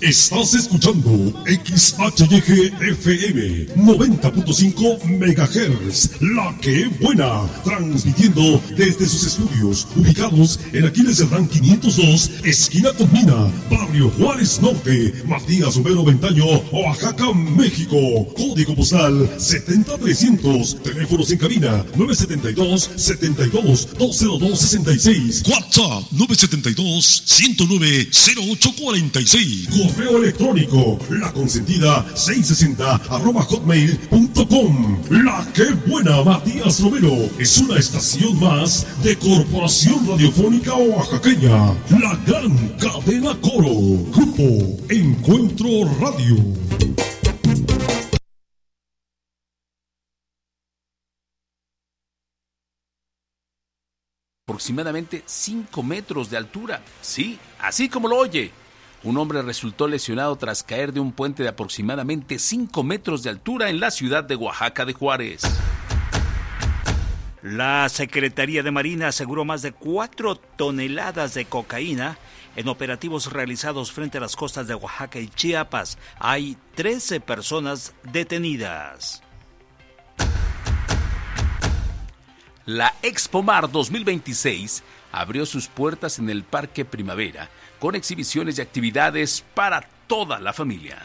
Estás escuchando XHYG FM 90.5 MHz, La Que Buena, transmitiendo desde sus estudios ubicados en Aquiles Cerdán 502, esquina con Mina, Barrio Juárez Norte, Matías Romero Ventaño, Oaxaca, México. Código postal 70300, teléfonos en cabina 972-72-20266, WhatsApp 972-109-0846, correo electrónico laconsentida660@hotmail.com. La Que Buena, Matías Romero, es una estación más de Corporación Radiofónica Oaxaqueña, la gran cadena Coro, Grupo Encuentro Radio. Aproximadamente 5 metros de altura. Sí, así como lo oye. Un hombre resultó lesionado tras caer de un puente de aproximadamente 5 metros de altura en la ciudad de Oaxaca de Juárez. La Secretaría de Marina aseguró más de 4 toneladas de cocaína en operativos realizados frente a las costas de Oaxaca y Chiapas. Hay 13 personas detenidas. La Expomar 2026 abrió sus puertas en el Parque Primavera con exhibiciones y actividades para toda la familia.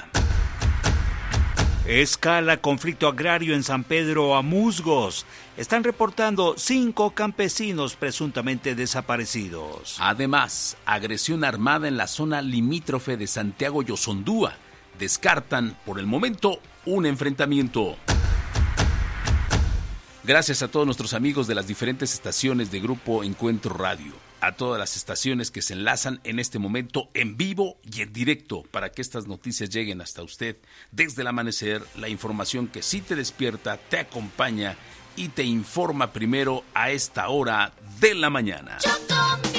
Escala conflicto agrario en San Pedro Amusgos. Están reportando 5 campesinos presuntamente desaparecidos. Además, agresión armada en la zona limítrofe de Santiago Yosondúa. Descartan, por el momento, un enfrentamiento. Gracias a todos nuestros amigos de las diferentes estaciones de Grupo Encuentro Radio, a todas las estaciones que se enlazan en este momento en vivo y en directo para que estas noticias lleguen hasta usted desde el amanecer, la información que sí te despierta, te acompaña y te informa primero a esta hora de la mañana.